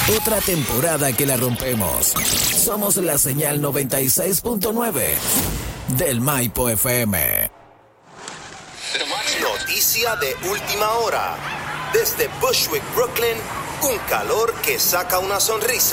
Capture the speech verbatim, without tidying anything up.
Otra temporada que la rompemos. Somos la señal noventa y seis punto nueve del Maipo F M. Noticia de última hora. Desde Bushwick, Brooklyn, un calor que saca una sonrisa.